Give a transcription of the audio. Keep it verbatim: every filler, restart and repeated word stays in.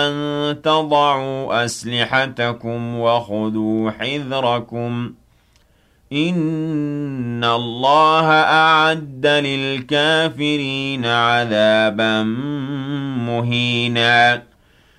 أن تضعوا أسلحتكم وخذوا حذركم إن الله أعد للكافرين عذابا مهينا